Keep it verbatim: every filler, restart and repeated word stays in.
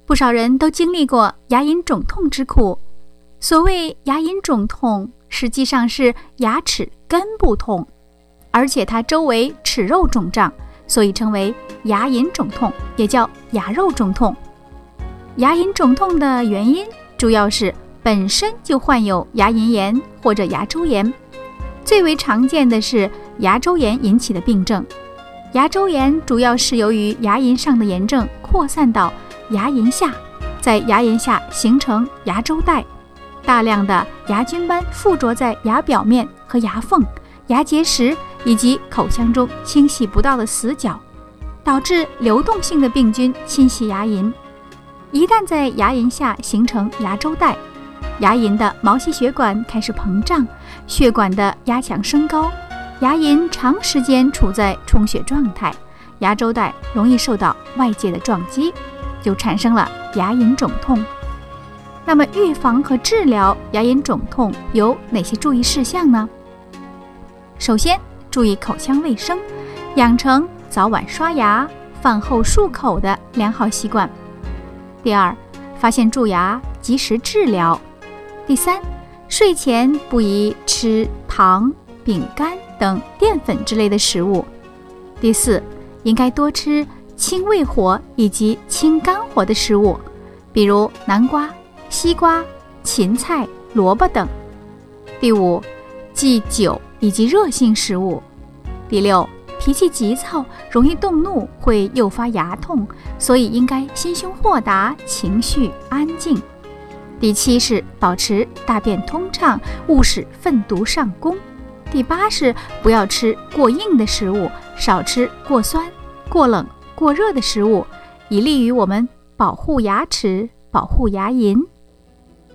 不少人都经历过牙龈肿痛之苦。所谓牙龈肿痛，实际上是牙齿根部痛，而且它周围齿肉肿胀，所以称为牙龈肿痛，也叫牙肉肿痛。牙龈肿痛的原因主要是本身就患有牙龈炎或者牙周炎，最为常见的是牙周炎引起的病症。牙周炎主要是由于牙龈上的炎症扩散到牙龈下，在牙龈下形成牙周带，大量的牙菌斑附着在牙表面和牙缝、牙结石以及口腔中清洗不到的死角，导致流动性的病菌侵袭牙龈。一旦在牙龈下形成牙周带，牙龈的毛细血管开始膨胀，血管的压强升高，牙龈长时间处在充血状态，牙周带容易受到外界的撞击，就产生了牙龈肿痛。那么预防和治疗牙龈肿痛有哪些注意事项呢？首先，注意口腔卫生，养成早晚刷牙、饭后漱口的良好习惯。第二，发现蛀牙及时治疗。第三，睡前不宜吃糖、饼干等淀粉之类的食物。第四，应该多吃清胃火以及清肝火的食物，比如南瓜、西瓜、芹菜、萝卜等。第五，忌酒以及热性食物。第六，脾气急躁，容易动怒，会诱发牙痛，所以应该心胸豁达，情绪安静。第七是保持大便通畅，勿使粪毒上攻。第八是不要吃过硬的食物，少吃过酸、过冷、过热的食物，以利于我们保护牙齿，保护牙龈。